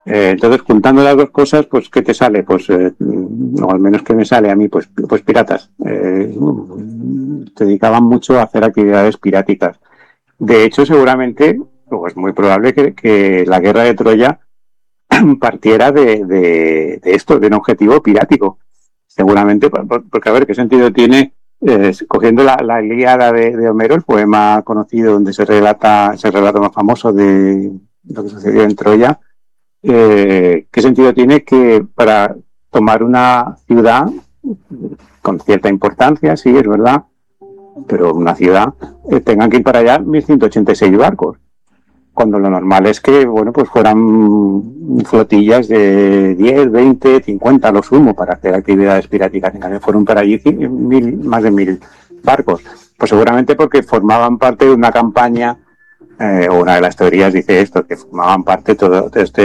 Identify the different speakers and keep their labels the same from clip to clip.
Speaker 1: Entonces, juntando las dos cosas, pues, ¿qué te sale? Pues, o al menos que me sale a mí, pues piratas. Se dedicaban mucho a hacer actividades piráticas. De hecho, seguramente, o es muy probable que la guerra de Troya partiera de esto, de un objetivo pirático. Seguramente, porque a ver, ¿qué sentido tiene, cogiendo la Ilíada de Homero, el poema conocido donde se relata más famoso de lo que sucedió en Troya? ¿Qué sentido tiene que para tomar una ciudad con cierta importancia, sí, es verdad, pero una ciudad, tengan que ir para allá 1186 barcos? Cuando lo normal es que, bueno, pues fueran flotillas de 10, 20, 50 a lo sumo para hacer actividades piráticas. En cambio, fueron para allí más de 1000 barcos. Pues seguramente porque formaban parte de una campaña, o una de las teorías dice esto, que formaban parte todo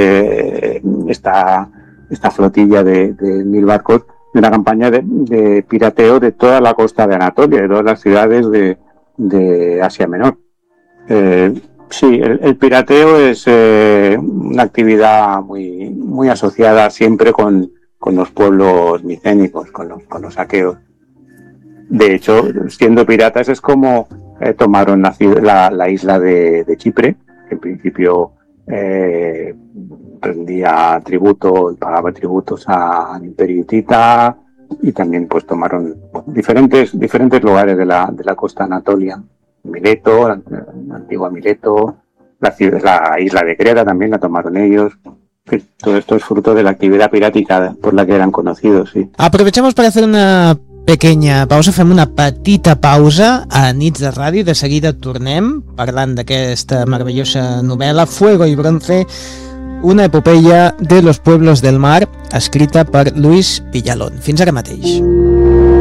Speaker 1: esta flotilla de 1000 barcos de una campaña de pirateo de toda la costa de Anatolia, de todas las ciudades de Asia Menor. Eh, sí, el pirateo es una actividad muy asociada siempre con los pueblos micénicos, con los aqueos. De hecho, siendo piratas es como tomaron la isla de Chipre, que en principio eh, rendía tributo, pagaba tributos al Imperio Hitita, y también pues tomaron diferentes lugares de la costa anatolia. Mileto, la antigua Mileto, la isla de Creta también la tomaron ellos. Todo esto es fruto de la actividad pirática por la que eran conocidos, sí.
Speaker 2: Aprovechamos para hacer una pequeña pausa, fem una petita pausa a Nits de Ràdio, de seguida tornem parlant d'aquesta meravellosa novel·la Fuego y Bronce, una epopeia de los pueblos del mar, escrita per Luis Villalón. Fins ara mateix.